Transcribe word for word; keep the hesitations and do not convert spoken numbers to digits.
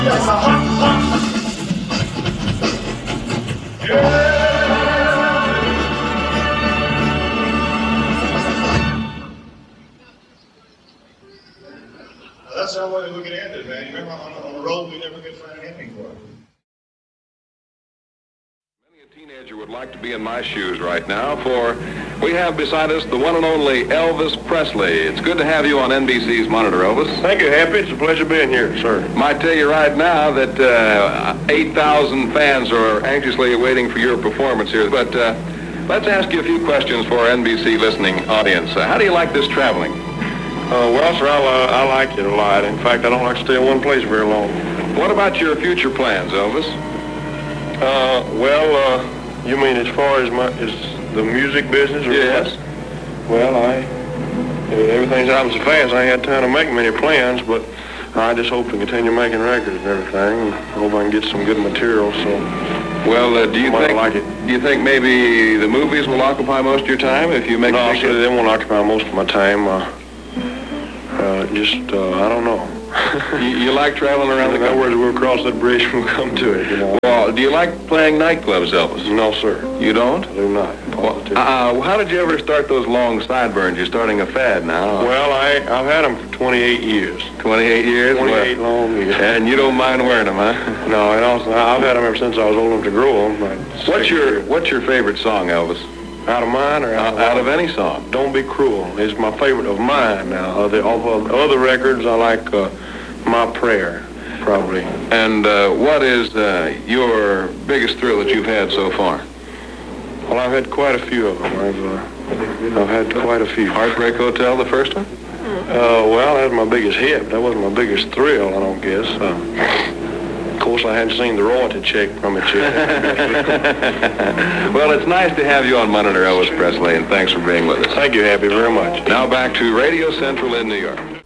That's how we could end it, man. You remember on, on the road we never could find an ending for it. Many a teenager would like to be in my shoes right now, for we have beside us the one and only Elvis Presley. It's good to have you on N B C's Monitor, Elvis. Thank you, Happy. It's a pleasure being here, sir. Might tell you right now that uh, eight thousand fans are anxiously waiting for your performance here, but uh, let's ask you a few questions for our N B C listening audience. Uh, how do you like this traveling? Uh, well, sir, I, li I like it a lot. In fact, I don't like to stay in one place very long. What about your future plans, Elvis? Uh, well, uh, you mean as far as my is the music business? Or yes. What? Well, I everything's happened so fast. I ain't had time to make many plans, but I just hope to continue making records and everything. I hope I can get some good material. So, well, uh, do you think like it? Do you think maybe the movies will occupy most of your time if you make? No, sir, they won't occupy most of my time. Uh, uh, just uh, I don't know. you, you like traveling around the country? In other words, we'll cross that bridge when we come to it, you know. Well, do you like playing nightclubs, Elvis? No, sir. You don't? I do not. Well, uh, how did you ever start those long sideburns? You're starting a fad now. Well, I, I've had them for twenty-eight years. twenty-eight years? twenty-eight well, long years. And you don't mind wearing them, huh? No, and also, I've had them ever since I was old enough to grow them. Like what's your What's your favorite song, Elvis? Out of mine or out, uh, out of any song? Don't Be Cruel is my favorite of mine now. Other, of other records, I like uh, My Prayer, probably. And uh, what is uh, your biggest thrill that you've had so far? Well, I've had quite a few of them. I've, uh, I've had quite a few. Heartbreak Hotel, the first one? Uh, well, that was my biggest hit. That wasn't my biggest thrill, I don't guess. Uh, Of course, I hadn't seen the royalty check from it yet. Well, it's nice to have you on Monitor, Elvis Presley, and thanks for being with us. Thank you, Happy, very much. Now back to Radio Central in New York.